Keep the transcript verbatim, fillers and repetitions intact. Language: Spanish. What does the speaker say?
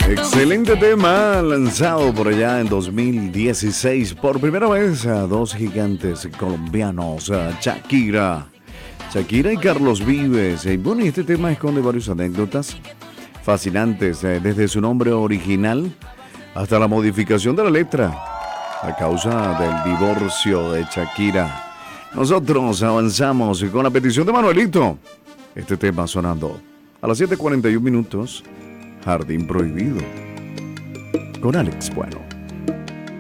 Excelente tema lanzado por allá en dos mil dieciséis. Por primera vez a dos gigantes colombianos, a Shakira. Shakira y Carlos Vives. Y bueno, este tema esconde varias anécdotas fascinantes, eh, desde su nombre original hasta la modificación de la letra a causa del divorcio de Shakira. Nosotros avanzamos con la petición de Manuelito. Este tema sonando a las siete cuarenta y uno minutos. Jardín Prohibido con Alex Bueno.